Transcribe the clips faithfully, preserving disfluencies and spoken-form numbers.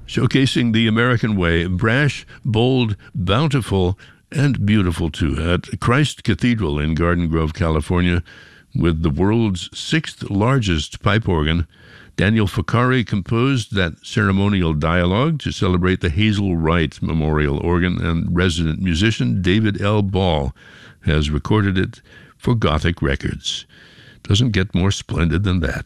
showcasing the American way, brash, bold, bountiful, and beautiful too, at Christ Cathedral in Garden Grove, California, with the world's sixth largest pipe organ. Daniel Ficari composed that ceremonial dialogue to celebrate the Hazel Wright Memorial Organ, and resident musician David L. Ball has recorded it for Gothic Records. Doesn't get more splendid than that.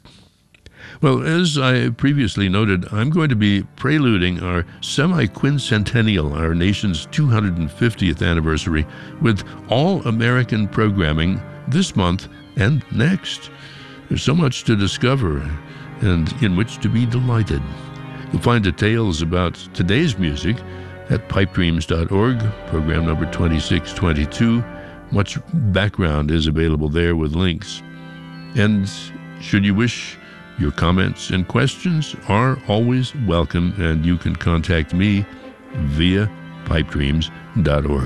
Well, as I previously noted, I'm going to be preluding our semi-quincentennial, our nation's two hundred fiftieth anniversary, with all-American programming this month and next. There's so much to discover and in which to be delighted. You'll find details about today's music at pipe dreams dot org, program number twenty-six twenty-two. Much background is available there with links. And should you wish, your comments and questions are always welcome, and you can contact me via pipe dreams dot org.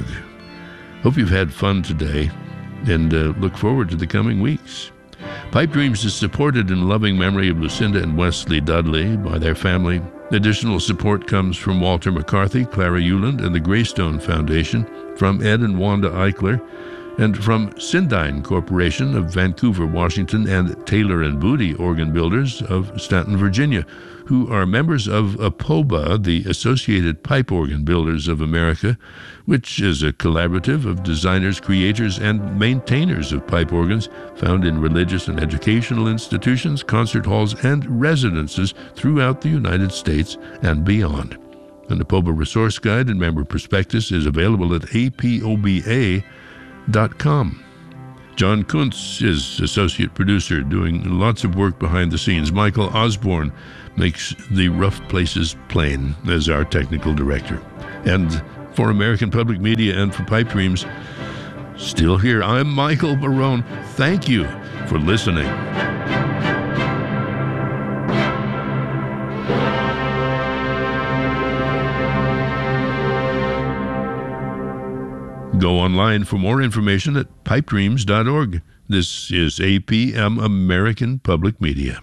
Hope you've had fun today, and uh, look forward to the coming weeks. Pipe Dreams is supported in loving memory of Lucinda and Wesley Dudley by their family. Additional support comes from Walter McCarthy, Clara Euland, and the Greystone Foundation, from Ed and Wanda Eichler, and from Syndine Corporation of Vancouver, Washington, and Taylor and Booty Organ Builders of Stanton, Virginia, who are members of A P O B A, the Associated Pipe Organ Builders of America, which is a collaborative of designers, creators, and maintainers of pipe organs found in religious and educational institutions, concert halls, and residences throughout the United States and beyond. An A P O B A resource guide and member prospectus is available at A P O B A dot com. John Kuntz is associate producer, doing lots of work behind the scenes. Michael Osborne makes the rough places plain as our technical director. And for American Public Media and for Pipe Dreams, still here, I'm Michael Barone. Thank you for listening. Go online for more information at pipe dreams dot org. This is A P M, American Public Media.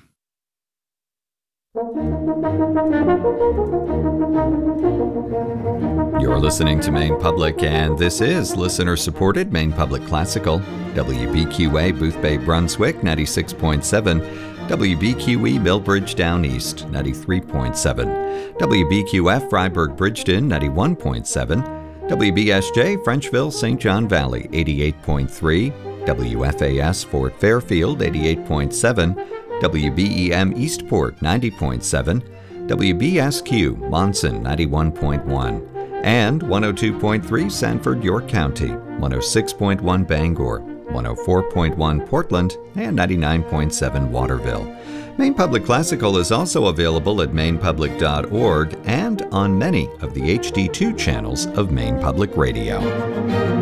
You're listening to Maine Public, and this is listener-supported Maine Public Classical. W B Q A Boothbay, Brunswick, ninety-six point seven. W B Q E Millbridge Down East, ninety-three point seven. W B Q F Freiburg Bridgeton, ninety-one point seven. W B S J Frenchville Saint John Valley, eighty-eight point three. W F A S Fort Fairfield, eighty-eight point seven. W B E M Eastport, ninety point seven. W B S Q Monson, ninety-one point one. And one oh two point three Sanford, York County, one oh six point one Bangor, one oh four point one Portland, and ninety-nine point seven Waterville. Maine Public Classical is also available at maine public dot org and on many of the H D two channels of Maine Public Radio.